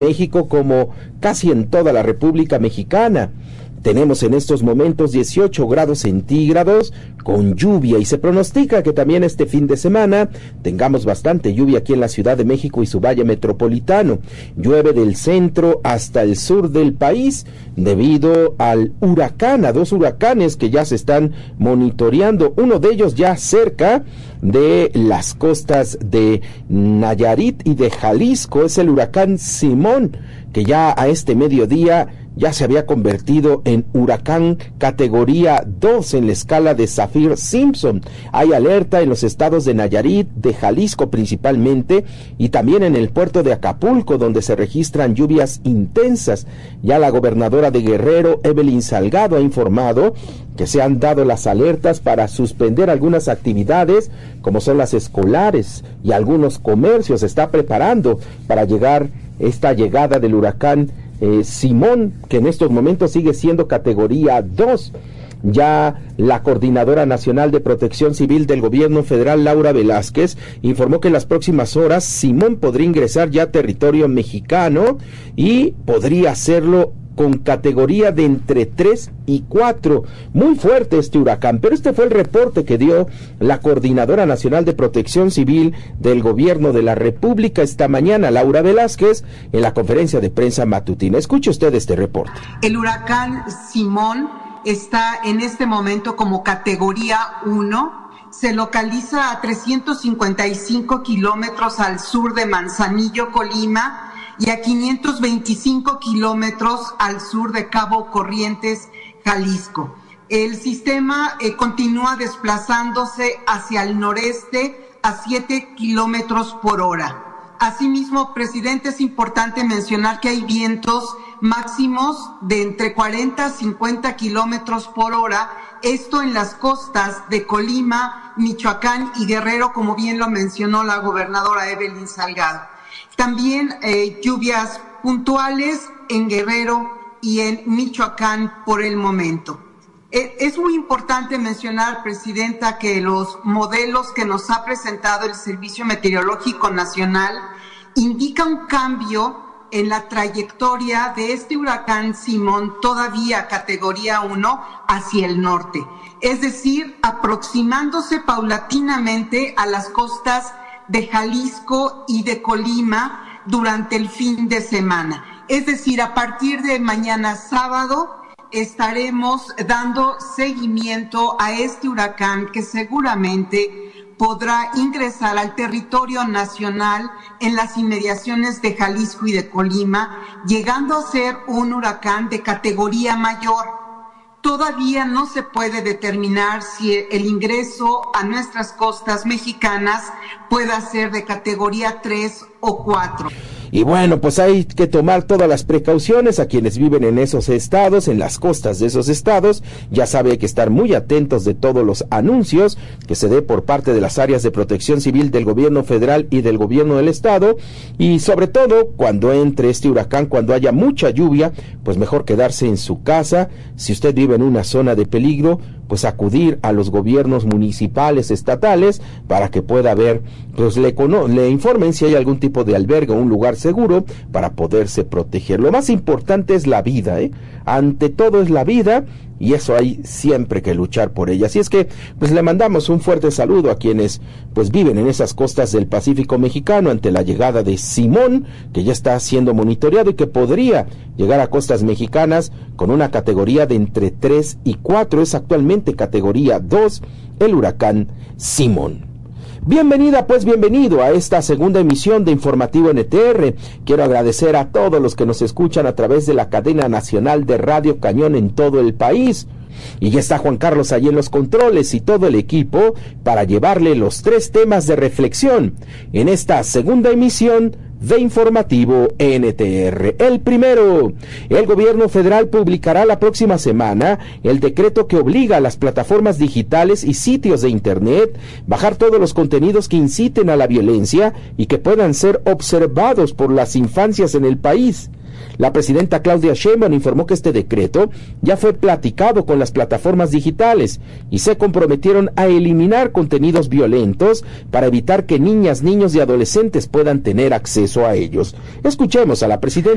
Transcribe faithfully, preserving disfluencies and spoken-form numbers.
México como casi en toda la República Mexicana. Tenemos en estos momentos dieciocho grados centígrados con lluvia y se pronostica que también este fin de semana tengamos bastante lluvia aquí en la Ciudad de México y su valle metropolitano. Llueve del centro hasta el sur del país debido al huracán, a dos huracanes que ya se están monitoreando, uno de ellos ya cerca de las costas de Nayarit y de Jalisco, es el huracán Simón, que ya a este mediodía ya se había convertido en huracán categoría dos en la escala de Saffir-Simpson. Hay alerta en los estados de Nayarit, de Jalisco principalmente, y también en el puerto de Acapulco, donde se registran lluvias intensas. Ya la gobernadora de Guerrero, Evelyn Salgado, ha informado que se han dado las alertas para suspender algunas actividades, como son las escolares, y algunos comercios se está preparando para llegar esta llegada del huracán Eh, Simón, que en estos momentos sigue siendo categoría dos. Ya la Coordinadora Nacional de Protección Civil del Gobierno Federal, Laura Velázquez, informó que en las próximas horas Simón podría ingresar ya a territorio mexicano y podría hacerlo con categoría de entre tres y cuatro. Muy fuerte este huracán, pero este fue el reporte que dio la Coordinadora Nacional de Protección Civil del Gobierno de la República esta mañana, Laura Velázquez, en la conferencia de prensa matutina. Escuche usted este reporte. El huracán Simón está en este momento como categoría uno. Se localiza a trescientos cincuenta y cinco kilómetros al sur de Manzanillo, Colima, y a quinientos veinticinco kilómetros al sur de Cabo Corrientes, Jalisco. El sistema eh, continúa desplazándose hacia el noreste a siete kilómetros por hora. Asimismo, presidente, es importante mencionar que hay vientos máximos de entre cuarenta a cincuenta kilómetros por hora, esto en las costas de Colima, Michoacán y Guerrero, como bien lo mencionó la gobernadora Evelyn Salgado. También eh, lluvias puntuales en Guerrero y en Michoacán por el momento. Eh, es muy importante mencionar, presidenta, que los modelos que nos ha presentado el Servicio Meteorológico Nacional indican un cambio en la trayectoria de este huracán Simón, todavía categoría uno, hacia el norte. Es decir, aproximándose paulatinamente a las costas de Jalisco y de Colima durante el fin de semana. Es decir, a partir de mañana sábado estaremos dando seguimiento a este huracán que seguramente podrá ingresar al territorio nacional en las inmediaciones de Jalisco y de Colima, llegando a ser un huracán de categoría mayor. Todavía no se puede determinar si el ingreso a nuestras costas mexicanas pueda ser de categoría tres o cuatro. Y bueno, pues hay que tomar todas las precauciones a quienes viven en esos estados, en las costas de esos estados. Ya sabe, hay que estar muy atentos de todos los anuncios que se dé por parte de las áreas de protección civil del gobierno federal y del gobierno del estado. Y sobre todo, cuando entre este huracán, cuando haya mucha lluvia, pues mejor quedarse en su casa. Si usted vive en una zona de peligro, pues acudir a los gobiernos municipales, estatales, para que pueda ver, pues le, le informen si hay algún tipo de albergue o un lugar seguro para poderse proteger. Lo más importante es la vida, ¿eh? Ante todo es la vida, y eso hay siempre que luchar por ella. Así es que, pues le mandamos un fuerte saludo a quienes, pues viven en esas costas del Pacífico mexicano ante la llegada de Simón, que ya está siendo monitoreado y que podría llegar a costas mexicanas con una categoría de entre tres y cuatro, es actualmente categoría dos, el huracán Simón. Bienvenida, pues bienvenido a esta segunda emisión de Informativo N T R. Quiero agradecer a todos los que nos escuchan a través de la cadena nacional de Radio Cañón en todo el país. Y ya está Juan Carlos allí en los controles y todo el equipo para llevarle los tres temas de reflexión en esta segunda emisión de Informativo N T R. El primero, el gobierno federal publicará la próxima semana el decreto que obliga a las plataformas digitales y sitios de internet bajar todos los contenidos que inciten a la violencia y que puedan ser observados por las infancias en el país. La presidenta Claudia Sheinbaum informó que este decreto ya fue platicado con las plataformas digitales y se comprometieron a eliminar contenidos violentos para evitar que niñas, niños y adolescentes puedan tener acceso a ellos. Escuchemos a la presidenta.